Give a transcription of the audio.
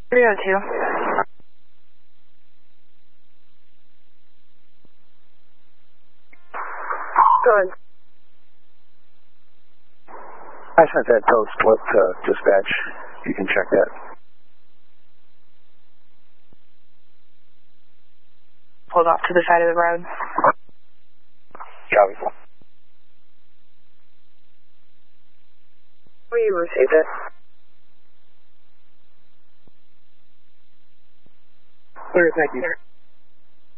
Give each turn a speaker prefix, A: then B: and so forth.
A: 302. Go ahead.
B: I sent that tow split to dispatch. You can check that.
A: Pulled off to the side of the road.
B: Copy.
A: We received it.
B: Clear, thank you.